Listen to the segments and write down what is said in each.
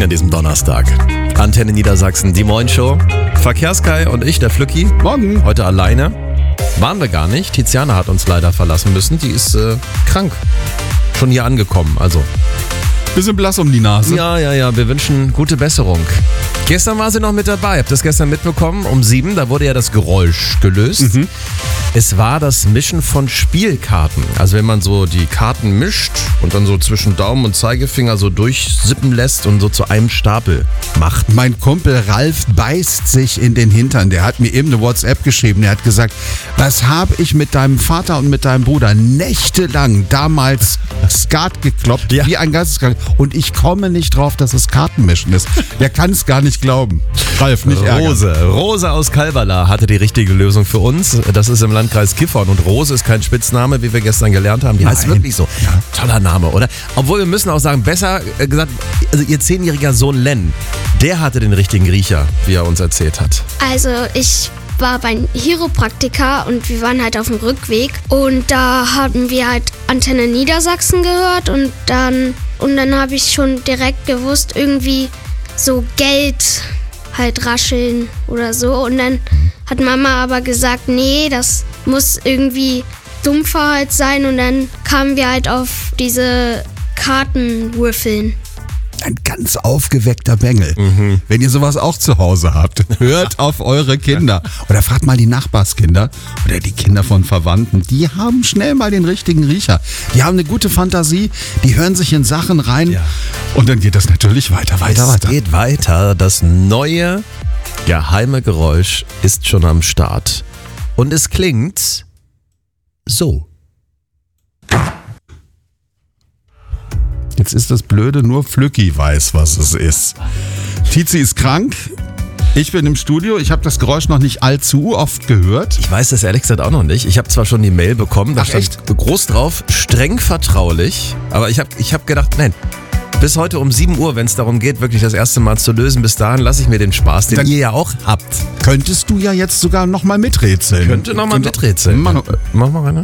an diesem Donnerstag. Antenne Niedersachsen, die Moin-Show. Verkehrskai und ich, der Flücki. Morgen. Heute alleine. Waren wir gar nicht. Tiziana hat uns leider verlassen müssen. Die ist krank. Schon hier angekommen, also. Bisschen blass um die Nase. Ja. Wir wünschen gute Besserung. Gestern war sie noch mit dabei. Habt ihr das gestern mitbekommen? Um 7, da wurde ja das Geräusch gelöst. Es war das Mischen von Spielkarten. Also wenn man so die Karten mischt und dann so zwischen Daumen und Zeigefinger so durchsippen lässt und so zu einem Stapel macht. Mein Kumpel Ralf beißt sich in den Hintern. Der hat mir eben eine WhatsApp geschrieben. Der hat gesagt, was habe ich mit deinem Vater und mit deinem Bruder nächtelang damals Skat gekloppt, wie ein Geisteskrank. Und ich komme nicht drauf, dass es Kartenmischen ist. Der kann es gar nicht glauben. Ralf, nicht ärgern. Rose aus Kalberla hatte die richtige Lösung für uns. Das ist im Landkreis Gifhorn. Und Rose ist kein Spitzname, wie wir gestern gelernt haben. Die heißt wirklich so. Ja. Toller Name, oder? Obwohl wir müssen auch sagen, besser gesagt, also ihr 10-jähriger Sohn Len, der hatte den richtigen Riecher, wie er uns erzählt hat. Also ich war beim Chiropraktiker und wir waren halt auf dem Rückweg und da haben wir halt Antenne Niedersachsen gehört und dann habe ich schon direkt gewusst, irgendwie so Geld halt rascheln oder so und dann hat Mama aber gesagt, nee, das muss irgendwie dumpfer halt sein und dann kamen wir halt auf diese Kartenwürfeln. Ein ganz aufgeweckter Bengel. Wenn ihr sowas auch zu Hause habt, hört auf eure Kinder. Oder fragt mal die Nachbarskinder oder die Kinder von Verwandten. Die haben schnell mal den richtigen Riecher. Die haben eine gute Fantasie, die hören sich in Sachen rein und dann geht das natürlich weiter. Es geht weiter. Das neue geheime Geräusch ist schon am Start. Und es klingt so. Jetzt ist das Blöde, nur Flücki weiß, was es ist. Tizi ist krank, ich bin im Studio, ich habe das Geräusch noch nicht allzu oft gehört. Ich weiß das ehrlich gesagt auch noch nicht. Ich habe zwar schon die Mail bekommen, da stand groß drauf, streng vertraulich, aber ich hab gedacht, nein, bis heute um 7 Uhr, wenn es darum geht, wirklich das erste Mal zu lösen, bis dahin lasse ich mir den Spaß, den ihr ja auch habt. Könntest du ja jetzt sogar nochmal miträtseln. Könnte nochmal miträtseln. Mach mal rein.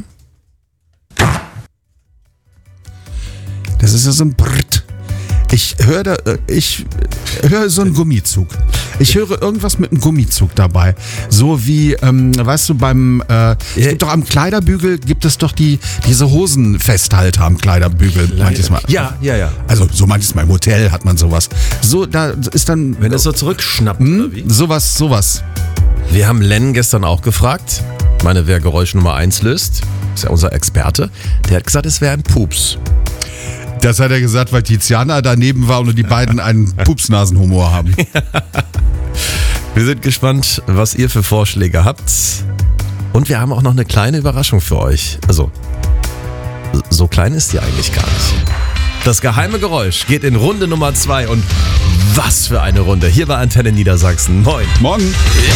Das ist ja so ein Brrrt. Ich höre so einen Gummizug. Ich höre irgendwas mit einem Gummizug dabei. So wie, weißt du, es gibt doch am Kleiderbügel, gibt es doch diese Hosenfesthalter am Kleiderbügel. Manches Mal. Ja. Also so manches Mal im Hotel hat man sowas. So, da ist dann... Wenn es so zurückschnappt, oder wie? Sowas. Wir haben Len gestern auch gefragt. Wer Geräusch Nummer 1 löst, ist ja unser Experte. Der hat gesagt, es wäre ein Pups. Das hat er gesagt, weil Tiziana daneben war und die beiden einen Pupsnasenhumor haben. Wir sind gespannt, was ihr für Vorschläge habt. Und wir haben auch noch eine kleine Überraschung für euch. Also, so klein ist die eigentlich gar nicht. Das geheime Geräusch geht in Runde Nummer 2 und was für eine Runde. Hier bei Antenne Niedersachsen. Moin. Morgen. Ja.